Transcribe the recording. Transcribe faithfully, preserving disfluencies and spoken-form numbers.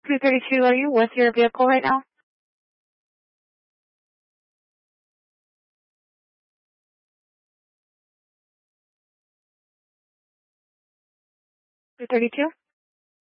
two thirty-two, are you with your vehicle right now? two thirty-two?